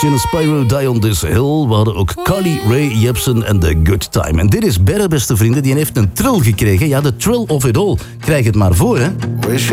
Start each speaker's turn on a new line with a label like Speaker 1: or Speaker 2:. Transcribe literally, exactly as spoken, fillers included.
Speaker 1: Sebastian, Spyro, Die on This Hill. We hadden ook Carly Rae Jepsen en The Good Time. En dit is Berre, beste vrienden, die heeft een trill gekregen. Ja, de trill of it all. Krijg het maar voor, hè.
Speaker 2: Wish